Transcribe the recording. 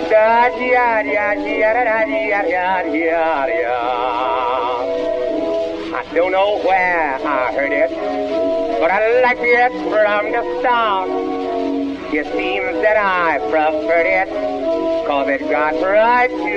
I don't know where I heard it, but I liked it from the start. It seems that I preferred it, 'cause it got right to